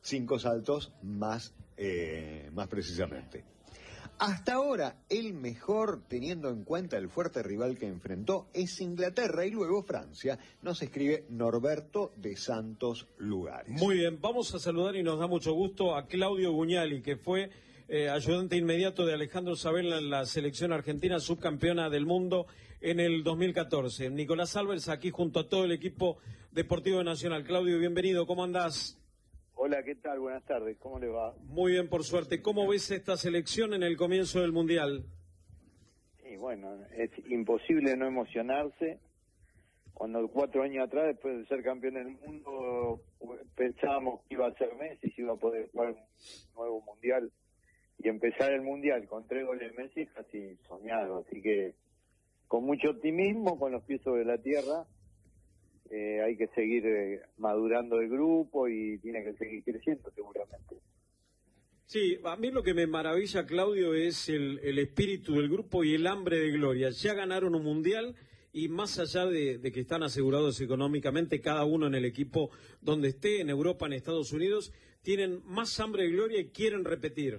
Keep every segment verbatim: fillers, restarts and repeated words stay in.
cinco saltos más, eh, más precisamente. Hasta ahora, el mejor, teniendo en cuenta el fuerte rival que enfrentó, es Inglaterra y luego Francia. Nos escribe Norberto de Santos Lugares. Muy bien, vamos a saludar y nos da mucho gusto a Claudio Guñali, que fue eh, ayudante inmediato de Alejandro Sabella en la selección argentina, subcampeona del mundo en el dos mil catorce. Nicolás Álvarez aquí junto a todo el equipo deportivo nacional. Claudio, bienvenido, ¿cómo andás? Hola, ¿qué tal? Buenas tardes, ¿cómo le va? Muy bien, por suerte. ¿Cómo ves esta selección en el comienzo del Mundial? Sí, bueno, es imposible no emocionarse. Cuando cuatro años atrás, después de ser campeón del mundo, pensábamos que iba a ser Messi, si iba a poder jugar un nuevo Mundial. Y empezar el Mundial con tres goles de Messi, casi soñado. Así que, con mucho optimismo, con los pies sobre la tierra, Eh, hay que seguir eh, madurando el grupo y tiene que seguir creciendo seguramente. Sí, a mí lo que me maravilla, Claudio, es el, el espíritu del grupo y el hambre de gloria. Ya ganaron un mundial y más allá de, de que están asegurados económicamente, cada uno en el equipo donde esté, en Europa, en Estados Unidos, tienen más hambre de gloria y quieren repetir.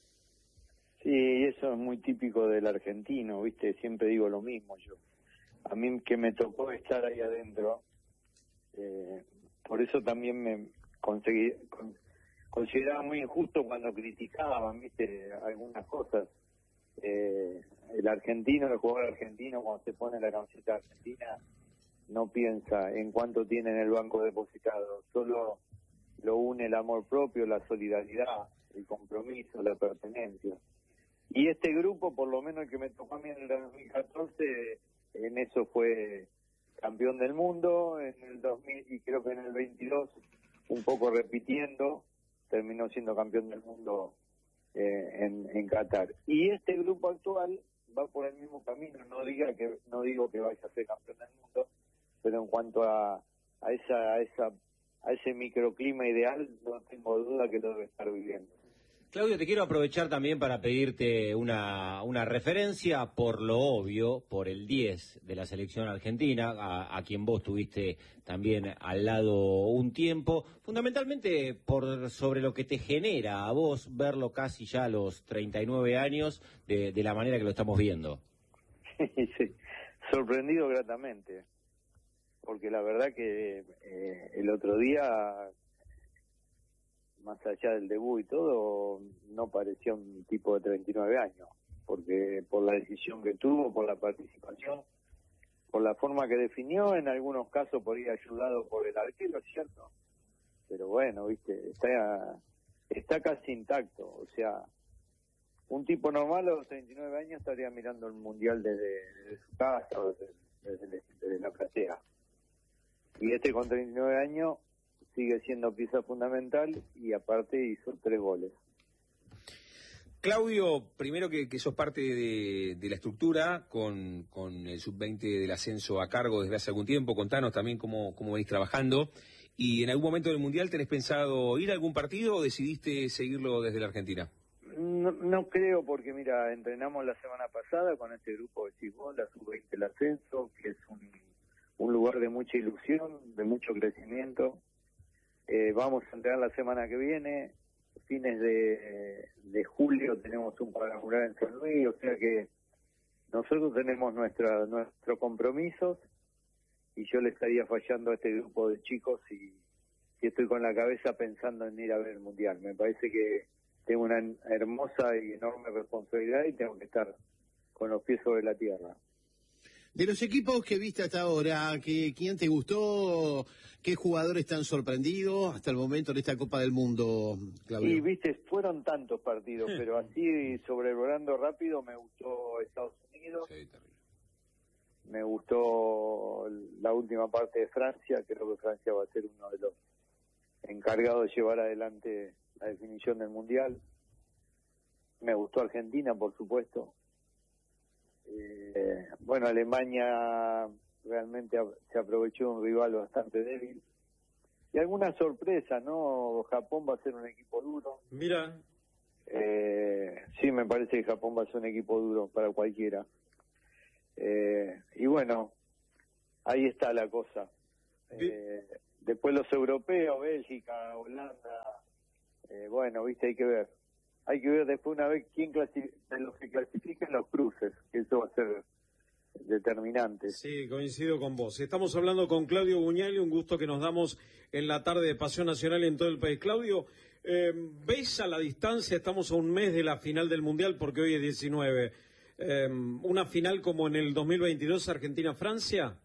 Sí, eso es muy típico del argentino, ¿viste? Siempre digo lo mismo yo. A mí que me tocó estar ahí adentro, Eh, por eso también me conseguí, con, consideraba muy injusto cuando criticaban, viste, algunas cosas. Eh, el argentino, el jugador argentino, cuando se pone la camiseta argentina, no piensa en cuánto tiene en el banco depositado, solo lo une el amor propio, la solidaridad, el compromiso, la pertenencia. Y este grupo, por lo menos el que me tocó a mí en el dos mil catorce, en eso fue campeón del mundo, en el dos mil y creo que en el veintidós, un poco repitiendo, terminó siendo campeón del mundo eh, en, en Qatar. Y este grupo actual va por el mismo camino, no diga que no digo que vaya a ser campeón del mundo, pero en cuanto a, a esa a esa a ese microclima ideal, no tengo duda que lo debe estar viviendo. Claudio, te quiero aprovechar también para pedirte una, una referencia por lo obvio, por el diez de la selección argentina, a, a quien vos tuviste también al lado un tiempo, fundamentalmente por sobre lo que te genera a vos verlo casi ya a los treinta y nueve años de, de la manera que lo estamos viendo. Sí, sorprendido gratamente, porque la verdad que eh, el otro día, más allá del debut y todo, no parecía un tipo de treinta y nueve años, porque por la decisión que tuvo, por la participación, por la forma que definió, en algunos casos por ir ayudado por el arquero, es cierto, pero bueno, viste, está, está casi intacto, o sea, un tipo normal a los treinta y nueve años estaría mirando el Mundial desde, desde su casa o desde, desde, desde la platea, y este con treinta y nueve años sigue siendo pieza fundamental y aparte hizo tres goles. Claudio, primero que, que sos parte de, de la estructura con, con el sub veinte del ascenso a cargo desde hace algún tiempo, contanos también cómo, cómo venís trabajando y en algún momento del Mundial ¿tenés pensado ir a algún partido o decidiste seguirlo desde la Argentina? No, no creo porque mira, entrenamos la semana pasada con este grupo de Chibol, la sub veinte del ascenso, que es un, un lugar de mucha ilusión, de mucho crecimiento. Eh, vamos a entrenar la semana que viene, fines de, de julio tenemos un cuadrangular en San Luis, o sea que nosotros tenemos nuestra, nuestros compromisos y yo le estaría fallando a este grupo de chicos y, y estoy con la cabeza pensando en ir a ver el Mundial. Me parece que tengo una hermosa y enorme responsabilidad y tengo que estar con los pies sobre la tierra. De los equipos que viste hasta ahora, ¿qué, ¿quién te gustó? ¿Qué jugadores te han sorprendido hasta el momento en esta Copa del Mundo, Claudio? Y viste, fueron tantos partidos, pero así sobrevolando rápido me gustó Estados Unidos. Sí, terrible. Me gustó la última parte de Francia, creo que Francia va a ser uno de los encargados de llevar adelante la definición del Mundial. Me gustó Argentina, por supuesto. Eh, bueno, Alemania realmente se aprovechó de un rival bastante débil. Y alguna sorpresa, ¿no? Japón va a ser un equipo duro. Mira. Eh, sí, me parece que Japón va a ser un equipo duro para cualquiera. Eh, y bueno, ahí está la cosa. Eh, después los europeos, Bélgica, Holanda, Eh, bueno, viste, hay que ver. Hay que ver después una vez quién clasifica, de los que clasifiquen los cruces, que eso va a ser determinante. Sí, coincido con vos. Estamos hablando con Claudio Buñali, un gusto que nos damos en la tarde de Pasión Nacional en todo el país. Claudio, eh, ¿ves a la distancia? Estamos a un mes de la final del Mundial, porque hoy es diecinueve. Eh, ¿Una final como en el dos mil veintidós Argentina-Francia?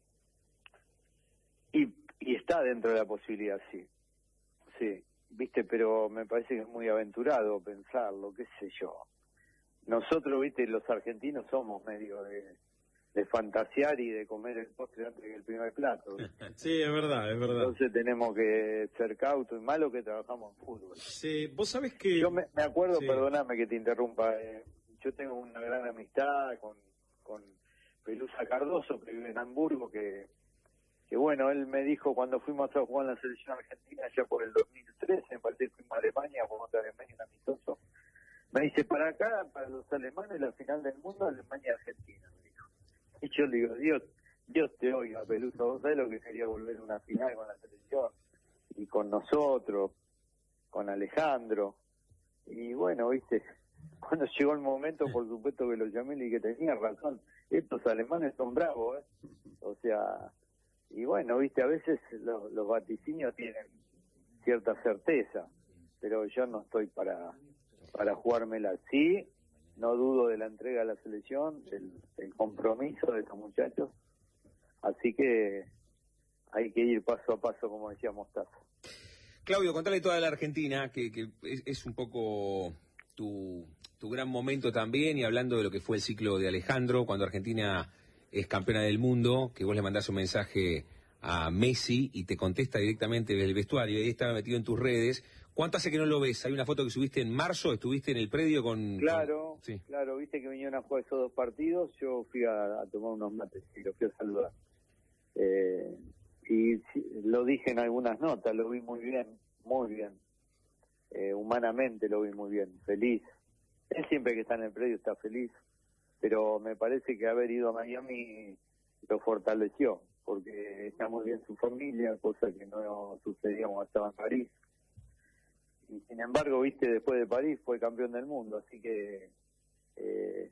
Y, y está dentro de la posibilidad, sí. Sí, viste, pero me parece que es muy aventurado pensarlo, qué sé yo. Nosotros, viste, los argentinos somos medio de, de fantasear y de comer el postre antes que el primer plato. Sí, es verdad, es verdad. Entonces tenemos que ser cautos, y malo que trabajamos en fútbol. Sí, vos sabés que... Yo me, me acuerdo, sí. Perdóname que te interrumpa, eh, yo tengo una gran amistad con, con Pelusa Cardoso, que vive en Hamburgo, que, que bueno, él me dijo cuando fuimos a jugar en la selección argentina, ya por el dos mil trece, me parece que fuimos a Alemania, jugamos a Alemania en amistoso. Me dice, para acá, para los alemanes, la final del mundo, Alemania-Argentina, me dijo. Y yo le digo, Dios, Dios te oiga, Pelusa, vos sabés lo que sería volver a una final con la selección, y con nosotros, con Alejandro, y bueno, viste, cuando llegó el momento, por supuesto que lo llamé y le dije que tenía razón, estos alemanes son bravos, ¿eh? O sea, y bueno, viste, a veces los, los vaticinios tienen cierta certeza, pero yo no estoy para... para jugármela. Sí, no dudo de la entrega a la selección, del, del compromiso de estos muchachos, así que hay que ir paso a paso, como decía Mostaza. Claudio, contale toda la Argentina, que, que es, es un poco tu, tu gran momento también, y hablando de lo que fue el ciclo de Alejandro, cuando Argentina es campeona del mundo, que vos le mandás un mensaje a Messi y te contesta directamente desde el vestuario, y ahí estaba metido en tus redes. ¿Cuánto hace que no lo ves? Hay una foto que subiste en marzo, estuviste en el predio con... Claro, con... Sí. claro, viste que vinieron a jugar esos dos partidos, yo fui a, a tomar unos mates y lo fui a saludar. Eh, y sí, lo dije en algunas notas, lo vi muy bien, muy bien. Eh, humanamente lo vi muy bien, feliz. Él siempre que está en el predio está feliz, pero me parece que haber ido a Miami lo fortaleció, porque está muy bien su familia, cosa que no sucedía cuando estaba en París. Y sin embargo, viste, después de París fue campeón del mundo, así que, eh,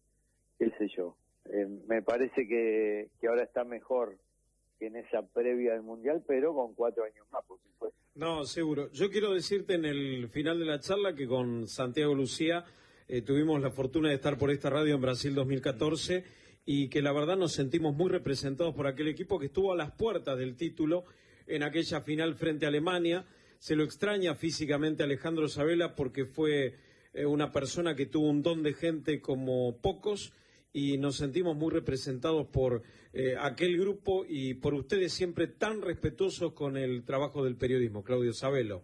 qué sé yo, eh, me parece que, que ahora está mejor que en esa previa del Mundial, pero con cuatro años más, por supuesto. No, seguro. Yo quiero decirte en el final de la charla que con Santiago Lucía eh, tuvimos la fortuna de estar por esta radio en Brasil dos mil catorce y que la verdad nos sentimos muy representados por aquel equipo que estuvo a las puertas del título en aquella final frente a Alemania. Se lo extraña físicamente a Alejandro Sabella porque fue eh, una persona que tuvo un don de gente como pocos y nos sentimos muy representados por eh, aquel grupo y por ustedes siempre tan respetuosos con el trabajo del periodismo. Claudio Sabello.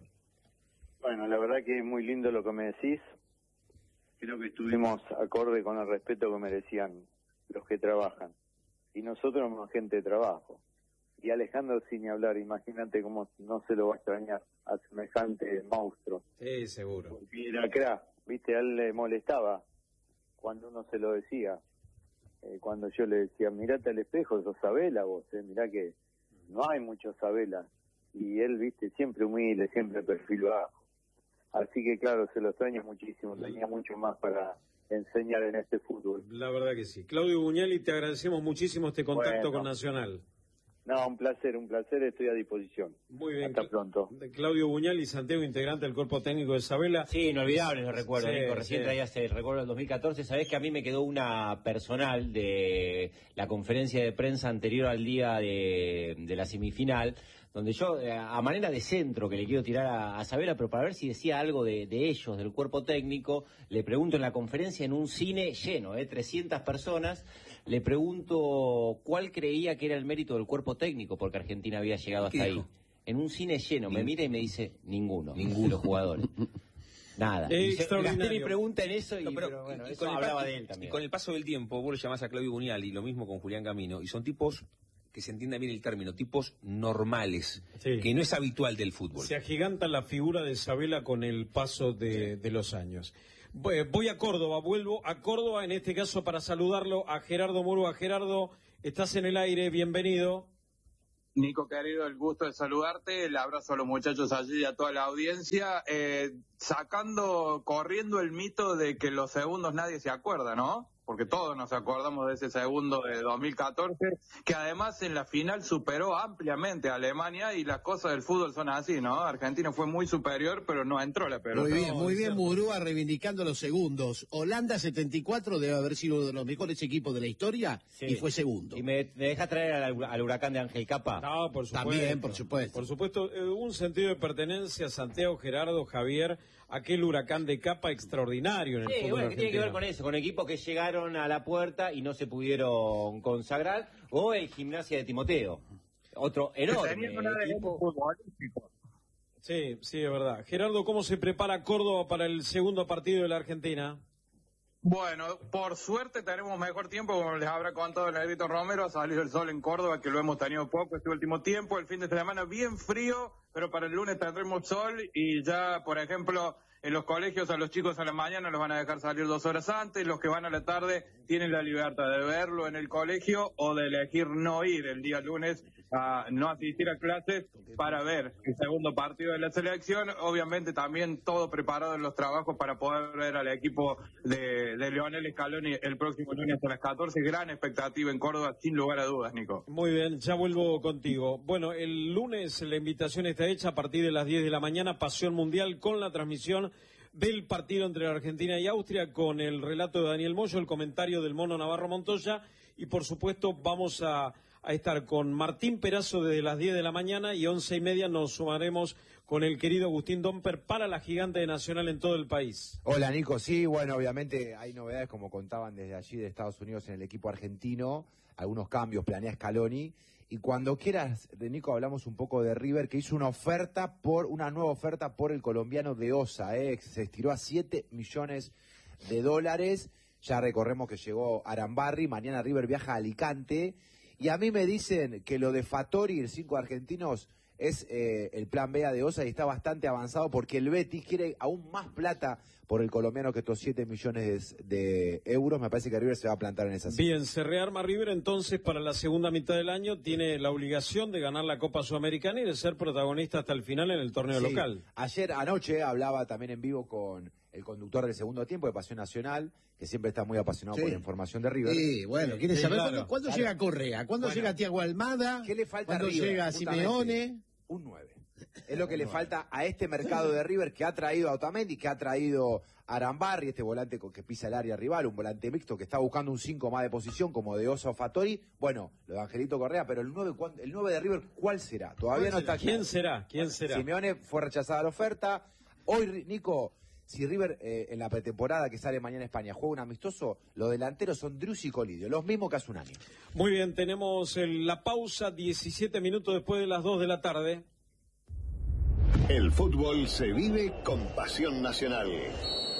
Bueno, la verdad que es muy lindo lo que me decís. Creo que estuvimos acorde con el respeto que merecían los que trabajan. Y nosotros somos gente de trabajo. Y Alejandro sin ni hablar, imagínate cómo no se lo va a extrañar a semejante monstruo. Sí, seguro. Porque era crack, viste, a él le molestaba cuando uno se lo decía. Eh, cuando yo le decía, mirate al espejo, sos Sabella vos, eh, mirá que no hay muchos Sabella. Y él, viste, siempre humilde, siempre perfil bajo. Así que claro, se lo extraña muchísimo, tenía mucho más para enseñar en este fútbol. La verdad que sí. Claudio Buñali, te agradecemos muchísimo este contacto bueno. con Nacional. No, un placer, un placer, estoy a disposición. Muy bien. Hasta pronto. Claudio Buñali, Santiago, integrante del cuerpo técnico de Sabella. Sí, inolvidable los recuerdos, sí, Nico. Recién sí. traías el recuerdo del dos mil catorce. Sabés que a mí me quedó una personal de la conferencia de prensa anterior al día de, de la semifinal, donde yo, a manera de centro que le quiero tirar a, a Sabella, pero para ver si decía algo de, de ellos, del cuerpo técnico, le pregunto en la conferencia en un cine lleno, ¿eh? trescientas personas, le pregunto cuál creía que era el mérito del cuerpo técnico, porque Argentina había llegado hasta ahí. En un cine lleno, me mira y me dice, ninguno, ninguno de los jugadores. Nada. Es Y se- gasté extraordinario. mi pregunta en eso y, No, pero, pero bueno, y eso con el hablaba pa- de él y también. con el paso del tiempo, vos lo llamás a Claudio Buñali, lo mismo con Julián Camino, y son tipos, que se entienda bien el término, tipos normales, Sí. que no es habitual del fútbol. Se agiganta la figura de Sabella con el paso de, de los años. Voy voy a Córdoba, vuelvo a Córdoba, en este caso para saludarlo a Gerardo Murúa. Gerardo, estás en el aire, bienvenido. Nico querido, el gusto de saludarte, el abrazo a los muchachos allí y a toda la audiencia, eh, sacando, corriendo el mito de que los segundos nadie se acuerda, ¿no? Porque todos nos acordamos de ese segundo de dos mil catorce, que además en la final superó ampliamente a Alemania, y las cosas del fútbol son así, ¿no? Argentina fue muy superior, pero no entró la pelota. Muy bien, muy bien, Murúa reivindicando los segundos. Holanda setenta y cuatro debe haber sido uno de los mejores equipos de la historia, sí, y fue segundo. ¿Y me, me deja traer al, al huracán de Ángel Capa? No, por supuesto. También, por supuesto. Por supuesto, eh, un sentido de pertenencia, Santiago, Gerardo, Javier, aquel huracán de Capa extraordinario en el sí, fútbol bueno, argentino. ¿qué tiene que ver con eso? Con equipos que llegaron a la puerta y no se pudieron consagrar, o el Gimnasia de Timoteo, otro enorme equipo. Sí, sí, es verdad. Gerardo, ¿cómo se prepara Córdoba para el segundo partido de la Argentina? Bueno, por suerte tenemos mejor tiempo, como les habrá contado el Negrito Romero, ha salido el sol en Córdoba, que lo hemos tenido poco este último tiempo, el fin de semana bien frío, pero para el lunes tendremos sol, y ya, por ejemplo, en los colegios a los chicos a la mañana los van a dejar salir dos horas antes, los que van a la tarde tienen la libertad de verlo en el colegio o de elegir no ir el día lunes, a no asistir a clases para ver el segundo partido de la selección. Obviamente también todo preparado en los trabajos para poder ver al equipo de, de Leonel Scaloni el próximo lunes a las catorce. Gran expectativa en Córdoba, sin lugar a dudas, Nico. Muy bien, ya vuelvo contigo. Bueno, el lunes la invitación está hecha a partir de las diez de la mañana, Pasión Mundial, con la transmisión del partido entre Argentina y Austria, con el relato de Daniel Moyo, el comentario del Mono Navarro Montoya, y por supuesto vamos a, a estar con Martín Perazo desde las diez de la mañana, y once y media nos sumaremos con el querido Agustín Domper para la gigante de Nacional en todo el país. Hola Nico, sí, bueno, obviamente hay novedades como contaban desde allí de Estados Unidos en el equipo argentino, algunos cambios, planea Scaloni. Y cuando quieras, Nico, hablamos un poco de River, que hizo una oferta por, una nueva oferta por el colombiano de Osa, ¿eh? Se estiró a siete millones de dólares. Ya recorremos que llegó Arambarri, mañana River viaja a Alicante. Y a mí me dicen que lo de Fattori, el cinco argentinos, es eh, el plan B de Osa y está bastante avanzado porque el Betis quiere aún más plata por el colombiano que estos siete millones de, de euros. Me parece que River se va a plantar en esa cifra. Bien, se rearma River entonces para la segunda mitad del año. Tiene la obligación de ganar la Copa Sudamericana y de ser protagonista hasta el final en el torneo Sí. local. Ayer, anoche, hablaba también en vivo con el conductor del segundo tiempo de Pasión Nacional, que siempre está muy apasionado Sí. por la información de River. Sí, bueno, ¿quieres Sí, saber claro. cuándo, cuándo Claro. llega Correa? ¿Cuándo Bueno, llega Thiago Almada? ¿Qué le falta a ¿Cuándo River? llega Justamente, Simeone? Un nueve. Es lo que le falta a este mercado de River, que ha traído a Otamendi, que ha traído a Arambarri, este volante con- que pisa el área rival, un volante mixto que está buscando un cinco más de posición, como de Osa o Fattori. Bueno, lo de Angelito Correa, pero el nueve, ¿cuán- el nueve de River, ¿cuál será? Todavía no está claro. ¿Quién será? ¿Quién será? Simeone fue rechazada la oferta. Hoy, Nico, si River eh, en la pretemporada que sale mañana en España juega un amistoso, los delanteros son Driussi y Colidio, los mismos que hace un año. Muy bien, tenemos el- la pausa, diecisiete minutos después de las dos de la tarde. El fútbol se vive con pasión nacional.